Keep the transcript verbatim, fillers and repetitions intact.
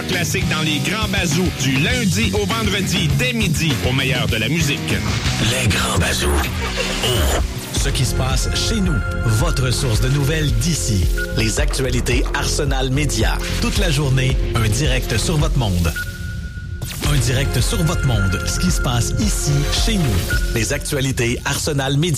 classique dans les grands bazous du lundi au vendredi dès midi au meilleur de la musique. Les grands bazous. Oh. Ce qui se passe chez nous, votre source de nouvelles d'ici. Les actualités Arsenal Média. Toute la journée, un direct sur votre monde. Un direct sur votre monde. Ce qui se passe ici, chez nous. Les actualités Arsenal Média.